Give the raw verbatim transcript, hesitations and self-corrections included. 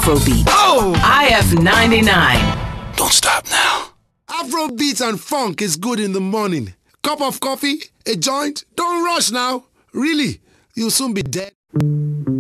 Afrobeat. Oh! I F ninety-nine. Don't stop now. Afrobeat and funk is good in the morning. Cup of coffee, a joint. Don't rush now. Really, you'll soon be dead.